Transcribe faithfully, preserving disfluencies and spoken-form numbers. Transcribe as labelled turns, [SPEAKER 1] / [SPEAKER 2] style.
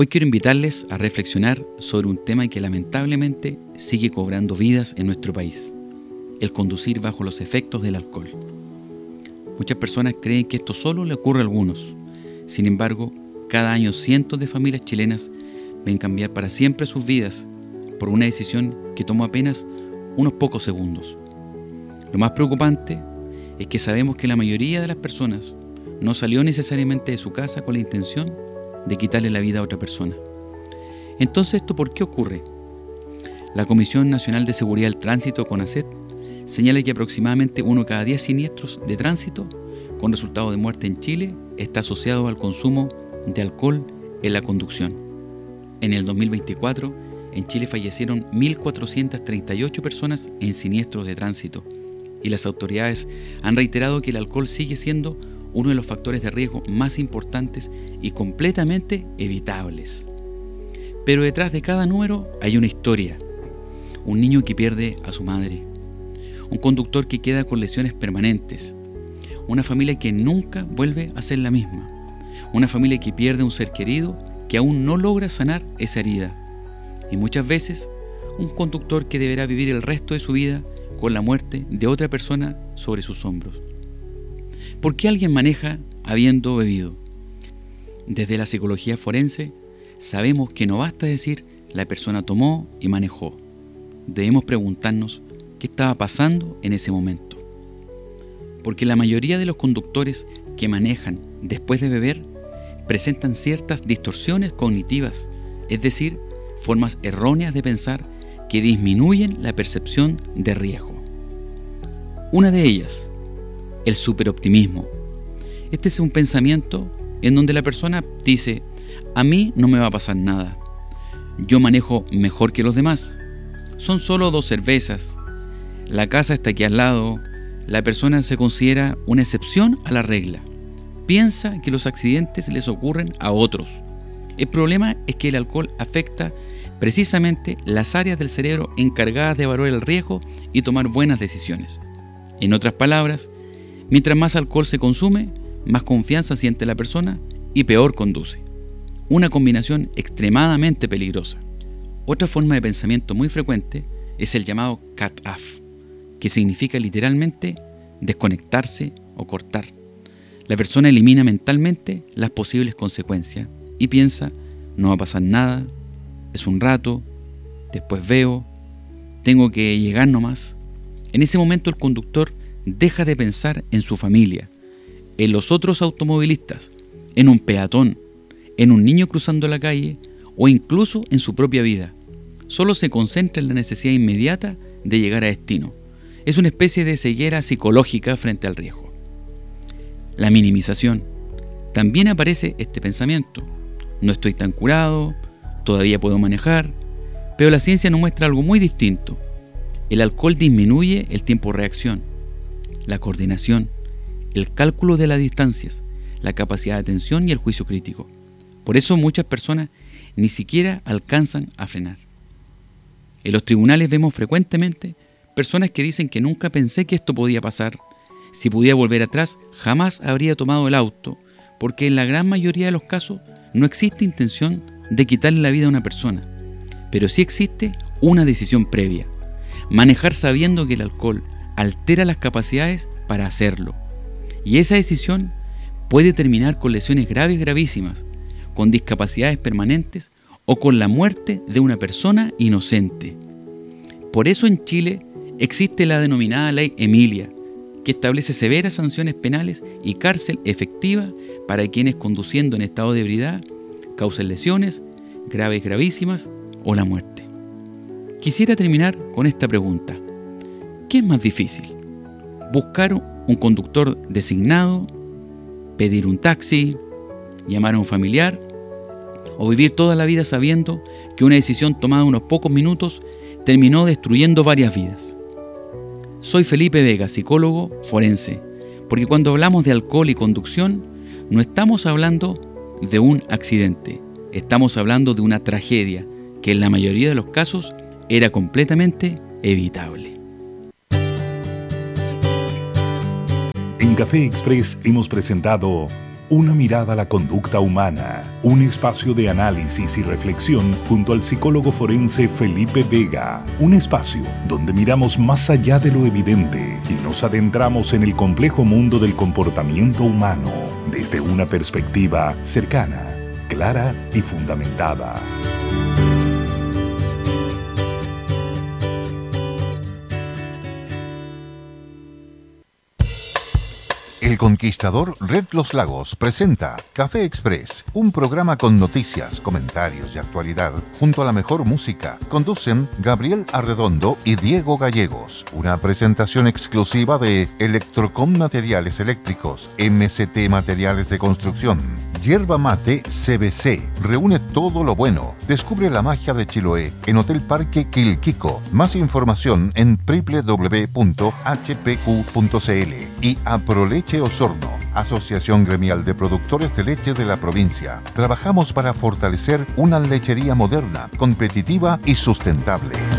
[SPEAKER 1] Hoy quiero invitarles a reflexionar sobre un tema que lamentablemente sigue cobrando vidas en nuestro país: el conducir bajo los efectos del alcohol. Muchas personas creen que esto solo le ocurre a algunos. Sin embargo, cada año cientos de familias chilenas ven cambiar para siempre sus vidas por una decisión que tomó apenas unos pocos segundos. Lo más preocupante es que sabemos que la mayoría de las personas no salió necesariamente de su casa con la intención de quitarle la vida a otra persona. Entonces, ¿esto por qué ocurre? La Comisión Nacional de Seguridad del Tránsito, CONACET, señala que aproximadamente uno cada diez siniestros de tránsito con resultado de muerte en Chile está asociado al consumo de alcohol en la conducción. En el dos mil veinticuatro, en Chile fallecieron mil cuatrocientas treinta y ocho personas en siniestros de tránsito, y las autoridades han reiterado que el alcohol sigue siendo uno de los factores de riesgo más importantes y completamente evitables. Pero detrás de cada número hay una historia: un niño que pierde a su madre, un conductor que queda con lesiones permanentes, una familia que nunca vuelve a ser la misma, una familia que pierde a un ser querido que aún no logra sanar esa herida, y muchas veces un conductor que deberá vivir el resto de su vida con la muerte de otra persona sobre sus hombros. ¿Por qué alguien maneja habiendo bebido? Desde la psicología forense sabemos que no basta decir la persona tomó y manejó. Debemos preguntarnos qué estaba pasando en ese momento. Porque la mayoría de los conductores que manejan después de beber presentan ciertas distorsiones cognitivas, es decir, formas erróneas de pensar que disminuyen la percepción de riesgo. Una de ellas, el superoptimismo. Este es un pensamiento en donde la persona dice: a mí no me va a pasar nada, yo manejo mejor que los demás, son solo dos cervezas, la casa está aquí al lado. La persona se considera una excepción a la regla, piensa que los accidentes les ocurren a otros. El problema es que el alcohol afecta precisamente las áreas del cerebro encargadas de evaluar el riesgo y tomar buenas decisiones. En otras palabras, mientras más alcohol se consume, más confianza siente la persona y peor conduce. Una combinación extremadamente peligrosa. Otra forma de pensamiento muy frecuente es el llamado cut-off, que significa literalmente desconectarse o cortar. La persona elimina mentalmente las posibles consecuencias y piensa: no va a pasar nada, es un rato, después veo, tengo que llegar nomás. En ese momento el conductor deja de pensar en su familia, en los otros automovilistas, en un peatón, en un niño cruzando la calle o incluso en su propia vida. Solo se concentra en la necesidad inmediata de llegar a destino. Es una especie de ceguera psicológica frente al riesgo. La minimización. También aparece este pensamiento: no estoy tan curado, todavía puedo manejar. Pero la ciencia nos muestra algo muy distinto. El alcohol disminuye el tiempo de reacción, la coordinación, el cálculo de las distancias, la capacidad de atención y el juicio crítico. Por eso muchas personas ni siquiera alcanzan a frenar. En los tribunales vemos frecuentemente personas que dicen que nunca pensé que esto podía pasar. Si pudiera volver atrás, jamás habría tomado el auto, porque en la gran mayoría de los casos no existe intención de quitarle la vida a una persona. Pero sí existe una decisión previa: manejar sabiendo que el alcohol altera las capacidades para hacerlo. Y esa decisión puede terminar con lesiones graves, gravísimas, con discapacidades permanentes o con la muerte de una persona inocente. Por eso en Chile existe la denominada Ley Emilia, que establece severas sanciones penales y cárcel efectiva para quienes, conduciendo en estado de ebriedad, causen lesiones graves, gravísimas o la muerte. Quisiera terminar con esta pregunta: ¿qué es más difícil? ¿Buscar un conductor designado? ¿Pedir un taxi? ¿Llamar a un familiar? ¿O vivir toda la vida sabiendo que una decisión tomada unos pocos minutos terminó destruyendo varias vidas? Soy Felipe Vega, psicólogo forense, porque cuando hablamos de alcohol y conducción, no estamos hablando de un accidente, estamos hablando de una tragedia que en la mayoría de los casos era completamente evitable.
[SPEAKER 2] En Café Express hemos presentado Una mirada a la conducta humana. Un espacio de análisis y reflexión junto al psicólogo forense Felipe Vega. Un espacio donde miramos más allá de lo evidente y nos adentramos en el complejo mundo del comportamiento humano desde una perspectiva cercana, clara y fundamentada.
[SPEAKER 3] El Conquistador Red Los Lagos presenta Café Express, un programa con noticias, comentarios y actualidad junto a la mejor música. Conducen Gabriel Arredondo y Diego Gallegos. Una presentación exclusiva de Electrocom Materiales Eléctricos, M C T Materiales de Construcción, Yerba Mate C B C. Reúne todo lo bueno. Descubre la magia de Chiloé en Hotel Parque Quilquico. Más información en doble u doble u doble u punto h p q punto c l. Y Aproleche Osorno, Asociación Gremial de Productores de Leche de la provincia. Trabajamos para fortalecer una lechería moderna, competitiva y sustentable.